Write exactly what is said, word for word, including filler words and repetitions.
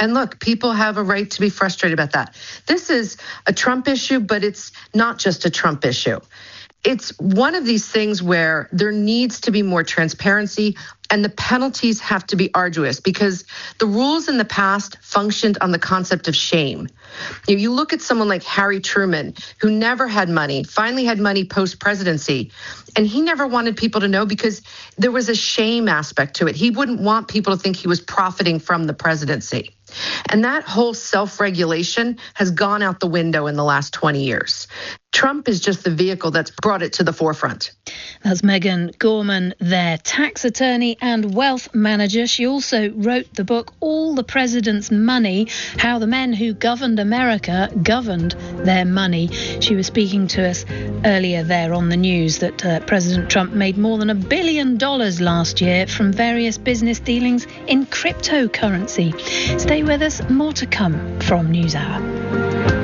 And look, people have a right to be frustrated about that. This is a Trump issue, but it's not just a Trump issue. It's one of these things where there needs to be more transparency and the penalties have to be arduous because the rules in the past functioned on the concept of shame. You know, you look at someone like Harry Truman, who never had money, finally had money post-presidency, and he never wanted people to know because there was a shame aspect to it. He wouldn't want people to think he was profiting from the presidency. And that whole self-regulation has gone out the window in the last twenty years. Trump is just the vehicle that's brought it to the forefront. That's Megan Gorman there, tax attorney and wealth manager. She also wrote the book, All the President's Money, How the Men Who Governed America Governed Their Money. She was speaking to us earlier there on the news that uh, President Trump made more than a billion dollars last year from various business dealings in cryptocurrency. Stay with us, more to come from NewsHour.